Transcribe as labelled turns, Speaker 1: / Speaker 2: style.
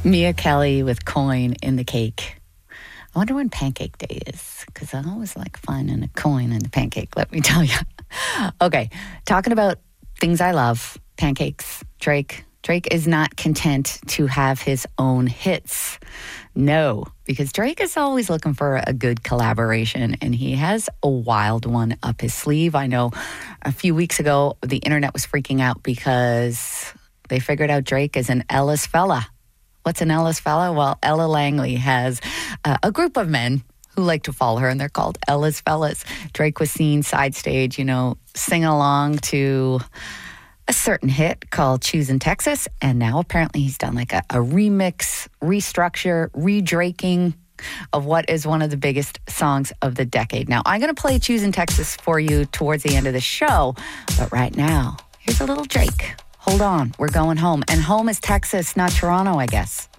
Speaker 1: Mia Kelly with Coin in the Cake. I wonder when Pancake Day is, because I always like finding a coin in the pancake, let me tell you. Okay, talking about things I love, pancakes, Drake. Drake is not content to have his own hits. No, because Drake is always looking for a good collaboration, and he has a wild one up his sleeve. I know a few weeks ago, the internet was freaking out because they figured out Drake is an Ellis fella. What's an Ellis fella? Well, Ella Langley has a group of men who like to follow her, and they're called Ellis fellas. Drake was seen side stage, singing along to a certain hit called Choosin' Texas, and now apparently he's done like a remix, restructure, redraking of what is one of the biggest songs of the decade. Now, I'm going to play Choosin' Texas for you towards the end of the show, but right now, here's a little Drake. Hold on, we're going home. And home is Texas, not Toronto, I guess.